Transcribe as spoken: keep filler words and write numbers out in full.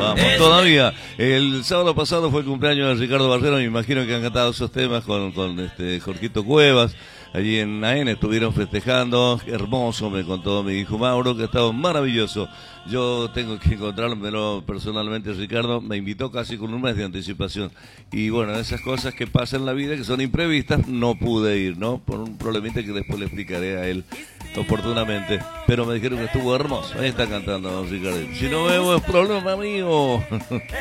vamos, todavía. El sábado pasado fue el cumpleaños de Ricardo Barrero, me imagino que han cantado esos temas con, con este Jorgito Cuevas. Allí en A N estuvieron festejando, hermoso, me contó mi hijo Mauro, que estaba maravilloso. Yo tengo que encontrármelo personalmente, Ricardo me invitó casi con un mes de anticipación. Y bueno, esas cosas que pasan en la vida, que son imprevistas, no pude ir, ¿no? Por un problemita que después le explicaré a él oportunamente. Pero me dijeron que estuvo hermoso. Ahí está cantando Ricardo. Si no veo es problema mío.